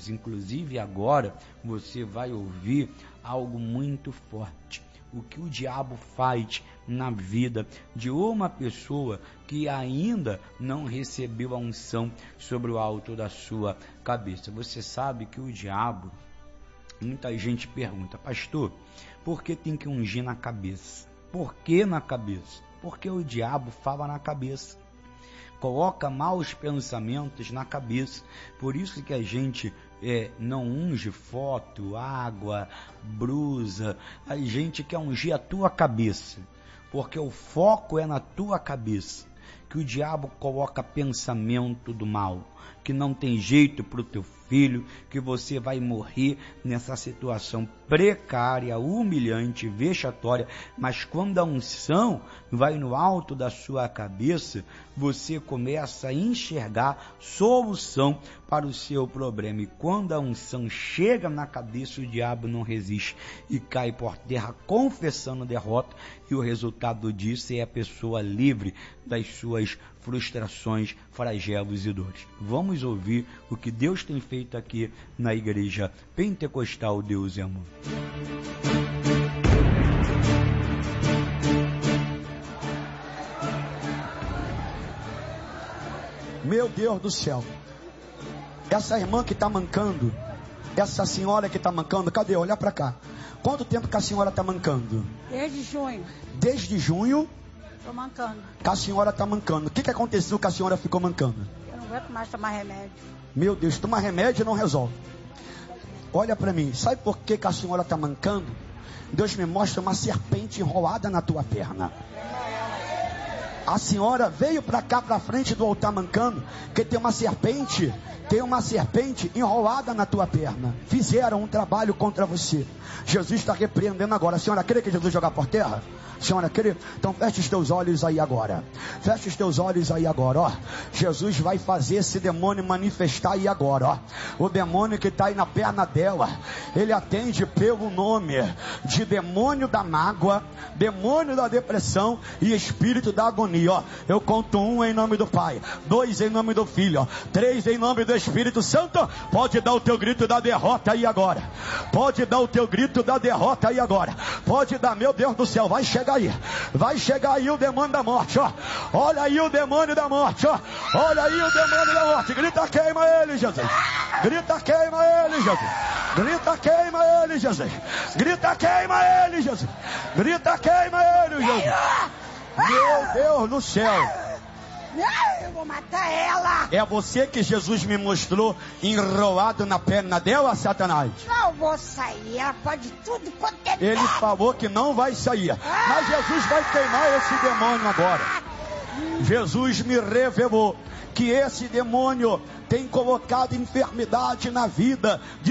vezes, inclusive agora, você vai ouvir algo muito forte. O que o diabo faz na vida de uma pessoa que ainda não recebeu a unção sobre o alto da sua cabeça. Você sabe que o diabo, muita gente pergunta, pastor, por que tem que ungir na cabeça? Por que na cabeça? Porque o diabo fala na cabeça. Coloca maus pensamentos na cabeça. Por isso que a gente não unge foto, água, brusa. A gente quer ungir a tua cabeça, porque o foco é na tua cabeça. Que o diabo coloca pensamento do mal, que não tem jeito para o teu filho, que você vai morrer nessa situação precária, humilhante, vexatória, mas quando a unção vai no alto da sua cabeça, você começa a enxergar solução para o seu problema, e quando a unção chega na cabeça, o diabo não resiste e cai por terra confessando derrota, e o resultado disso é a pessoa livre das suas frustrações, flagelos e dores. Vamos ouvir o que Deus tem feito aqui na Igreja Pentecostal Deus é Amor. Meu Deus do céu, essa irmã que está mancando, essa senhora que está mancando, cadê? Olha para cá. Quanto tempo que a senhora está mancando? Desde junho. Desde junho? Estou mancando. Que a senhora está mancando. O que aconteceu que a senhora ficou mancando? Eu não aguento mais tomar remédio. Meu Deus, tomar remédio não resolve. Olha para mim, sabe por que a senhora está mancando? Deus me mostra uma serpente enrolada na tua perna. A senhora veio para cá, para frente do altar mancando, que tem uma serpente enrolada na tua perna. Fizeram um trabalho contra você. Jesus está repreendendo agora. A senhora crê que Jesus jogar por terra? A senhora crê? Então feche os teus olhos aí agora. Feche os teus olhos aí agora, ó. Jesus vai fazer esse demônio manifestar aí agora, ó. O demônio que está aí na perna dela, ele atende pelo nome de demônio da mágoa, demônio da depressão e espírito da agonia, ó. Eu conto 1 em nome do Pai, 2 em nome do Filho, ó, 3 em nome do Espírito Santo. Pode dar o teu grito da derrota aí agora. Pode dar o teu grito da derrota aí agora. Pode dar, meu Deus do céu, vai chegar aí. Vai chegar aí o demônio da morte, ó. Olha aí o demônio da morte, ó. Olha aí o demônio da morte. Grita, queima ele, Jesus. Grita, queima ele, Jesus. Grita, queima ele, Jesus. Grita, queima ele, Jesus. Grita, queima ele, Jesus. Meu Deus do céu. Eu vou matar ela. É você que Jesus me mostrou enrolado na perna dela, Satanás? Não vou sair, ela pode tudo quanto é. Ele falou que não vai sair, mas Jesus vai queimar esse demônio agora. Jesus me revelou que esse demônio tem colocado enfermidade na vida de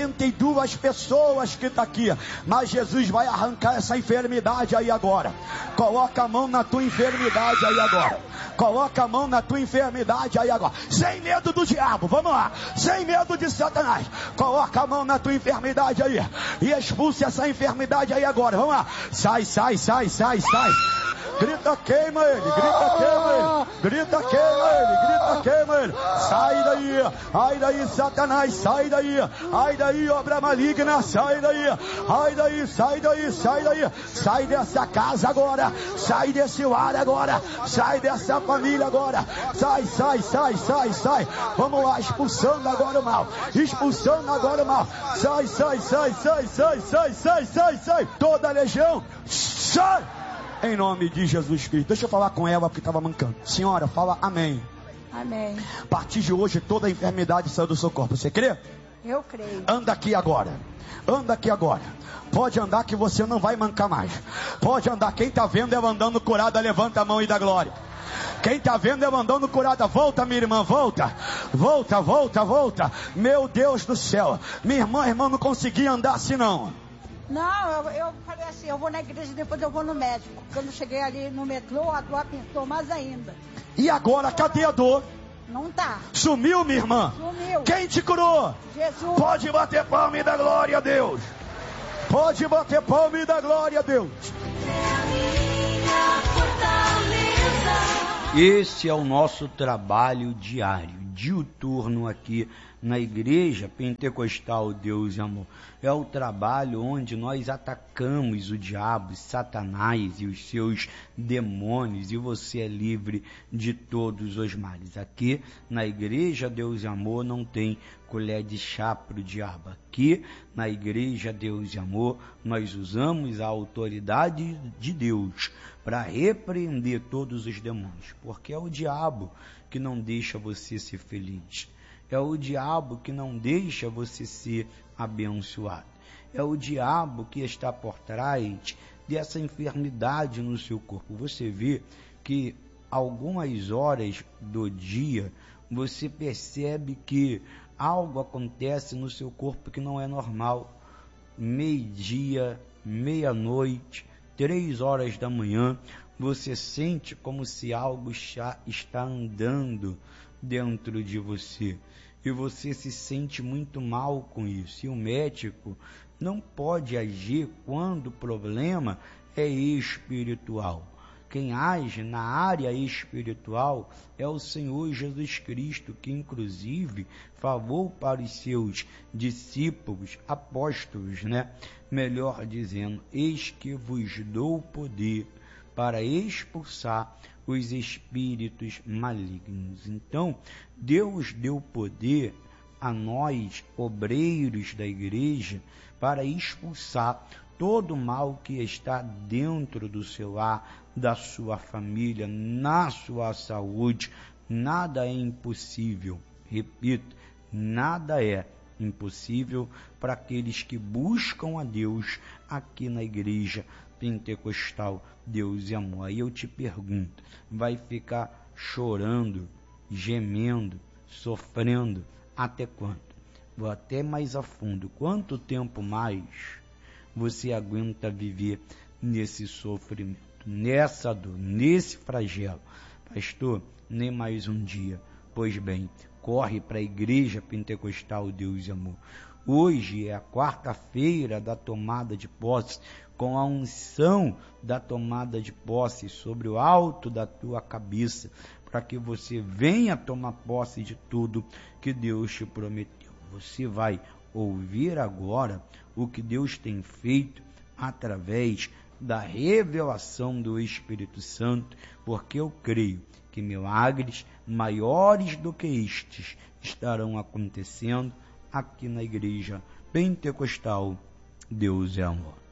52 pessoas que está aqui, mas Jesus vai arrancar essa enfermidade aí agora. Coloca a mão na tua enfermidade aí agora. Coloca a mão na tua enfermidade aí agora, sem medo do diabo, vamos lá, sem medo de Satanás. Coloca a mão na tua enfermidade aí e expulse essa enfermidade aí agora, vamos lá. Sai, sai, sai, sai, sai. Grita, queima ele, grita, queima ele, grita, queima ele, grita, queima ele. Sai daí, ai daí, Satanás, sai daí, ai daí, obra maligna, sai daí, ai daí, sai daí, sai daí, sai dessa casa agora, sai desse lar agora, sai dessa família agora, sai, sai, sai, sai, sai. Vamos lá, expulsando agora o mal, expulsando agora o mal, sai, sai, sai, sai, sai, sai, sai, sai, sai, toda a legião, sai. Em nome de Jesus Cristo. Deixa eu falar com ela porque estava mancando. Senhora, fala amém. Amém. A partir de hoje toda a enfermidade saiu do seu corpo. Você crê? Eu creio. Anda aqui agora. Anda aqui agora. Pode andar que você não vai mancar mais. Pode andar. Quem está vendo ela andando curada, levanta a mão e dá glória. Quem está vendo ela andando curada, volta, minha irmã, volta. Volta, volta, volta. Meu Deus do céu. Minha irmã não conseguia andar assim não. Não, eu falei assim, eu vou na igreja e depois eu vou no médico. Quando eu cheguei ali no metrô, a dor apertou mais ainda. E agora, cadê a dor? Não tá. Sumiu, minha irmã? Sumiu. Quem te curou? Jesus. Pode bater palma e dar glória a Deus. Pode bater palma e dar glória a Deus. Esse é o nosso trabalho diário, diuturno aqui na igreja pentecostal Deus e Amor. É o trabalho onde nós atacamos o diabo, Satanás e os seus demônios, e você é livre de todos os males. Aqui na igreja Deus e Amor não tem colher de chá para o diabo. Aqui na igreja Deus e Amor nós usamos a autoridade de Deus para repreender todos os demônios, porque é o diabo que não deixa você ser feliz. É o diabo que não deixa você ser abençoado. É o diabo que está por trás dessa enfermidade no seu corpo. Você vê que algumas horas do dia você percebe que algo acontece no seu corpo que não é normal. Meio-dia, meia-noite, 3 horas da manhã, você sente como se algo está andando dentro de você. E você se sente muito mal com isso. E o médico não pode agir quando o problema é espiritual. Quem age na área espiritual é o Senhor Jesus Cristo, que inclusive falou para os seus discípulos, apóstolos, melhor dizendo, eis que vos dou poder para expulsar os espíritos malignos. Então, Deus deu poder a nós, obreiros da igreja, para expulsar todo o mal que está dentro do seu lar, da sua família, na sua saúde. Nada é impossível. Repito, nada é impossível para aqueles que buscam a Deus aqui na igreja pentecostal Deus e Amor. Aí eu te pergunto, vai ficar chorando, gemendo, sofrendo até quando? Vou até mais a fundo. Quanto tempo mais você aguenta viver nesse sofrimento, nessa dor, nesse flagelo? Pastor, nem mais um dia. Pois bem, corre para a igreja pentecostal Deus e Amor. Hoje é a quarta-feira da tomada de posse, com a unção da tomada de posse sobre o alto da tua cabeça, para que você venha tomar posse de tudo que Deus te prometeu. Você vai ouvir agora o que Deus tem feito através da revelação do Espírito Santo, porque eu creio que milagres maiores do que estes estarão acontecendo aqui na igreja pentecostal Deus é Amor.